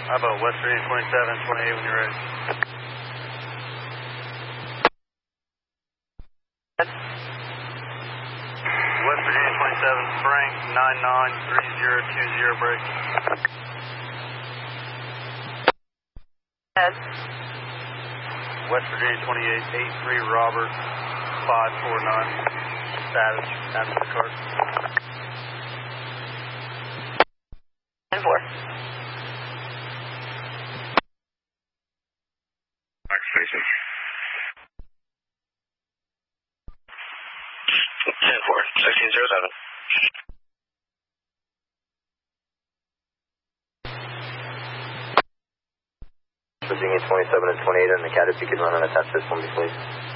How about West Virginia 27, 28 when you're ready? West Virginia 27, Frank 993020 break. Ed. West Virginia 28, 83 Robert 549. Status, after the card. 10-4. Station. 10-4, 1607. Virginia 27 and 28 and the Caterpillar can run on a test this one, please.